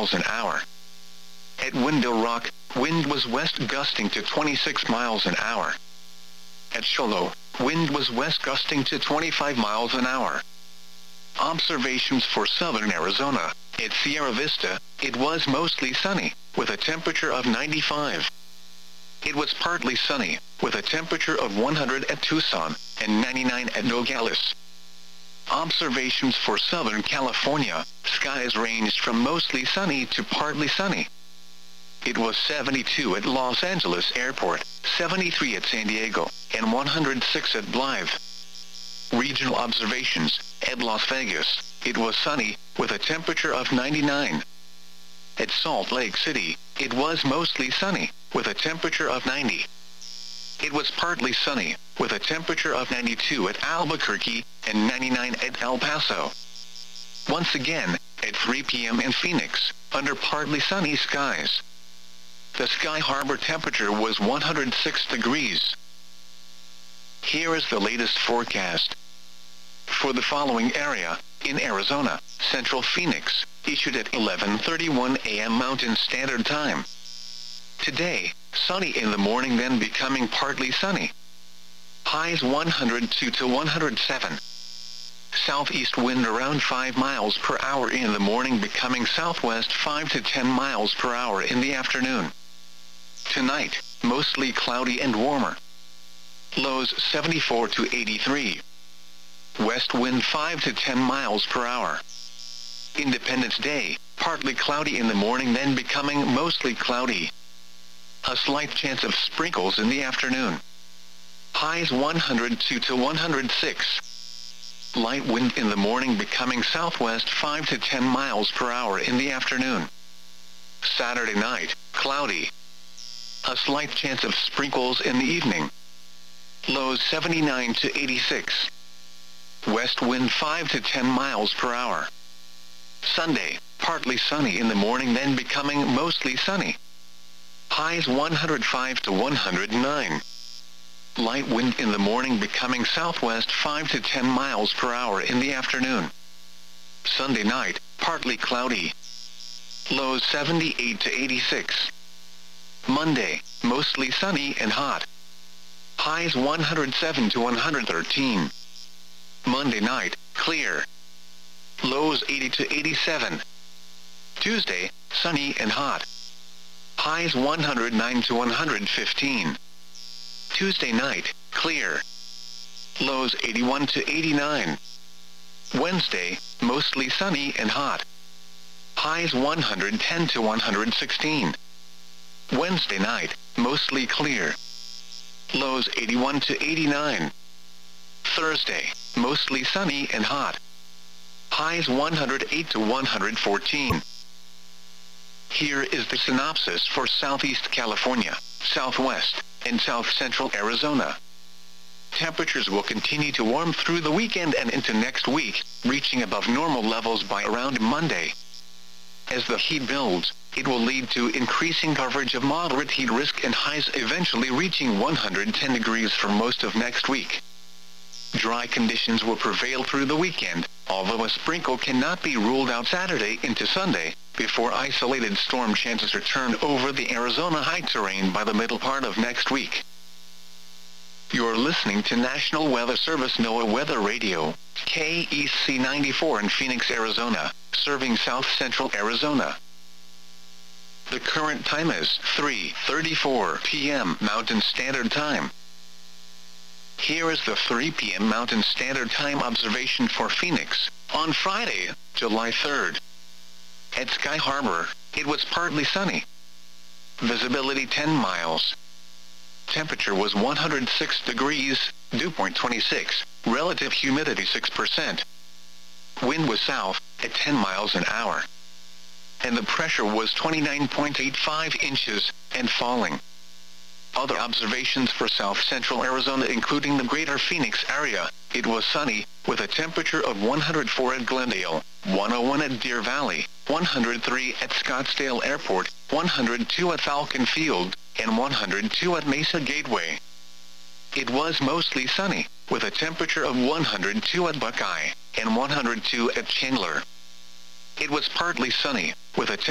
an hour. At Window Rock, wind was west gusting to 26 miles an hour. At Shoalo, wind was west gusting to 25 miles an hour. Observations for southern Arizona. At Sierra Vista, it was mostly sunny, with a temperature of 95. It was partly sunny, with a temperature of 100 at Tucson, and 99 at Nogales. Observations for Southern California. Skies ranged from mostly sunny to partly sunny. It was 72 at Los Angeles Airport, 73 at San Diego, and 106 at Blythe. Regional observations. At Las Vegas, it was sunny, with a temperature of 99. At Salt Lake City, it was mostly sunny, with a temperature of 90. It was partly sunny, with a temperature of 92 at Albuquerque, and 99 at El Paso. Once again, at 3 p.m. in Phoenix, under partly sunny skies. The Sky Harbor temperature was 106 degrees. Here is the latest forecast. For the following area, in Arizona, Central Phoenix, issued at 11:31 a.m. Mountain Standard Time. Today, sunny in the morning, then becoming partly sunny. Highs 102 to 107. Southeast wind around 5 miles per hour in the morning, becoming southwest 5 to 10 miles per hour in the afternoon. Tonight, mostly cloudy and warmer. Lows 74 to 83. West wind 5 to 10 miles per hour. Independence Day, partly cloudy in the morning, then becoming mostly cloudy. A slight chance of sprinkles in the afternoon. Highs 102 to 106. Light wind in the morning, becoming southwest 5 to 10 miles per hour in the afternoon. Saturday night, cloudy. A slight chance of sprinkles in the evening. Lows 79 to 86. West wind 5 to 10 miles per hour. Sunday, partly sunny in the morning, then becoming mostly sunny. Highs 105 to 109. Light wind in the morning, becoming southwest 5 to 10 miles per hour in the afternoon. Sunday night, partly cloudy. Lows 78 to 86. Monday, mostly sunny and hot. Highs 107 to 113. Monday night, clear. Lows 80 to 87. Tuesday, sunny and hot. Highs 109 to 115. Tuesday night, clear. Lows 81 to 89. Wednesday, mostly sunny and hot. Highs 110 to 116. Wednesday night, mostly clear. Lows 81 to 89. Thursday, mostly sunny and hot. Highs 108 to 114. Here is the synopsis for Southeast California, Southwest, and South Central Arizona. Temperatures will continue to warm through the weekend and into next week, reaching above normal levels by around Monday. As the heat builds, it will lead to increasing coverage of moderate heat risk and highs eventually reaching 110 degrees for most of next week. Dry conditions will prevail through the weekend, although a sprinkle cannot be ruled out Saturday into Sunday, before isolated storm chances return over the Arizona high terrain by the middle part of next week. You're listening to National Weather Service NOAA Weather Radio, KEC 94 in Phoenix, Arizona, serving South Central Arizona. The current time is 3:34 p.m. Mountain Standard Time. Here is the 3 p.m. Mountain Standard Time observation for Phoenix, on Friday, July 3rd. At Sky Harbor, it was partly sunny. Visibility 10 miles. Temperature was 106 degrees, dew point 26, relative humidity 6%. Wind was south, at 10 miles an hour. And the pressure was 29.85 inches, and falling. Other observations for South Central Arizona, including the greater Phoenix area, it was sunny, with a temperature of 104 at Glendale, 101 at Deer Valley, 103 at Scottsdale Airport, 102 at Falcon Field, and 102 at Mesa Gateway. It was mostly sunny, with a temperature of 102 at Buckeye, and 102 at Chandler. It was partly sunny, with a